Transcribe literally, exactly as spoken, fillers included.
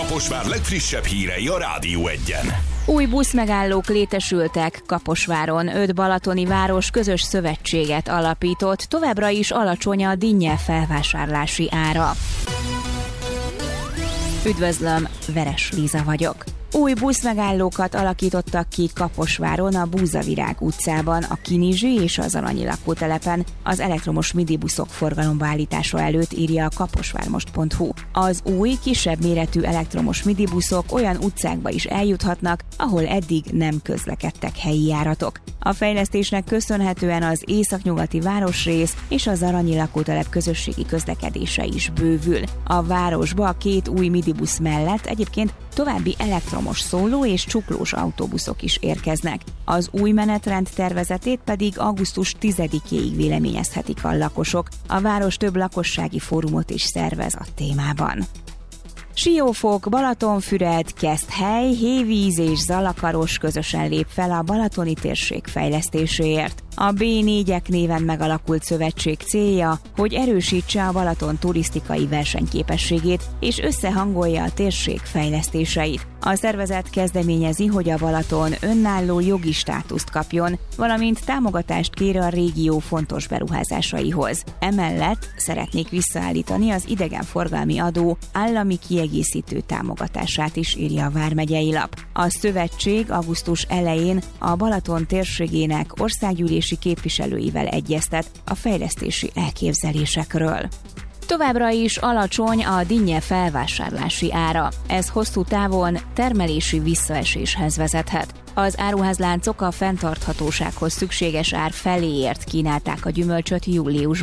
Kaposvár legfrissebb hírei a Rádió Egyen. Új buszmegállók létesültek Kaposváron. Öt balatoni város közös szövetséget alapított, továbbra is alacsony a dinnye felvásárlási ára. Üdvözlöm, Veres Líza vagyok. Új buszmegállókat alakítottak ki Kaposváron, a Búzavirág utcában, a Kinizsi és az Alanyi lakótelepen az elektromos midibuszok forgalomba állítása előtt, írja a kaposvármost pont hu. Az új, kisebb méretű elektromos midibuszok olyan utcákba is eljuthatnak, ahol eddig nem közlekedtek helyi járatok. A fejlesztésnek köszönhetően az északnyugati városrész és az Alanyi lakótelep közösségi közlekedése is bővül. A városba a két új midibusz mellett egyébként további elektromos szóló és csuklós autóbuszok is érkeznek. Az új menetrend tervezetét pedig augusztus tizedikéig véleményezhetik a lakosok. A város több lakossági fórumot is szervez a témában. Siófok, Balatonfüred, Keszthely, Hévíz és Zalakaros közösen lép fel a balatoni térség fejlesztéséért. A bé négyek néven megalakult szövetség célja, hogy erősítse a Balaton turisztikai versenyképességét és összehangolja a térség fejlesztéseit. A szervezet kezdeményezi, hogy a Balaton önálló jogi státuszt kapjon, valamint támogatást kér a régió fontos beruházásaihoz. Emellett szeretnék visszaállítani az idegenforgalmi adó állami kiegészítő támogatását is, írja a vármegyei lap. A szövetség augusztus elején a Balaton térségének országgyűlési képviselőivel egyeztet a fejlesztési elképzelésekről. Továbbra is alacsony a dinnye felvásárlási ára. Ez hosszú távon termelési visszaeséshez vezethet. Az áruházláncok a fenntarthatósághoz szükséges ár feléért kínálták a gyümölcsöt júliusban.